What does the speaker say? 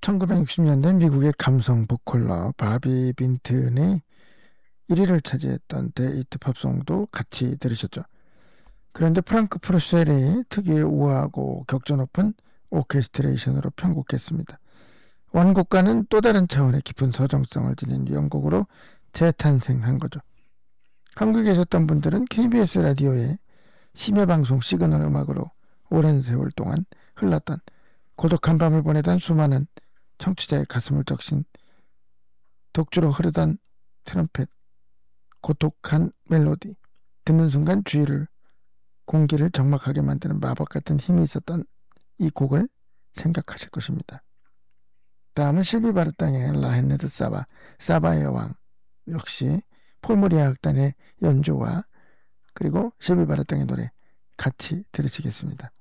1960년대 미국의 감성 보컬러 바비 빈튼의 1위를 차지했던 데이트 팝송도 같이 들으셨죠. 그런데 프랑크 프루셀의 특유의 우아하고 격조 높은 오케스트레이션으로 편곡했습니다. 원곡과는 또 다른 차원의 깊은 서정성을 지닌 연곡으로 재탄생한 거죠. 한국에 계셨던 분들은 KBS 라디오의 심야방송 시그널 음악으로 오랜 세월 동안 흘렀던 고독한 밤을 보내던 수많은 청취자의 가슴을 적신 독주로 흐르던 트럼펫, 고독한 멜로디, 듣는 순간 주위를 공기를 적막하게 만드는 마법 같은 힘이 있었던 이 곡을 생각하실 것입니다. 다음은 실비 바르땅의 라헨네드 사바의 여왕, 역시 폴모리아 악단의 연주와 그리고 실비 바르땅의 노래 같이 들으시겠습니다.